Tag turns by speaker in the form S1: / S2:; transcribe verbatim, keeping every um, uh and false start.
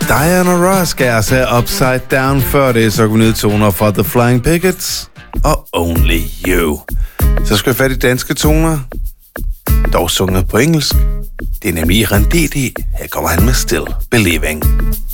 S1: Diana Ross skal altså have Upside Down. Før det, så kunne vi toner fra The Flying Pickets og Only You. Så skal jeg fat i danske toner, dog sunget på engelsk. Det er nemlig Renditi. Her kommer han med Still Believing.